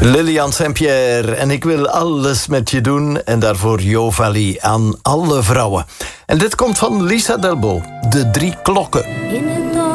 Lilian Saint-Pierre en ik wil alles met je doen. En daarvoor Jo Valley aan alle vrouwen. En dit komt van Lisa Delbo, De 3 klokken.